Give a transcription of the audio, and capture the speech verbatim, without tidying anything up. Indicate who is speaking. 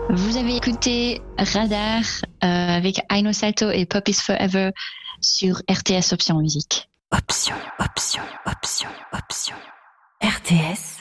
Speaker 1: Vous avez écouté Radar euh, avec Aino Sato et Pop is Forever sur R T S Option Musique.
Speaker 2: Option, option, option, option. R T S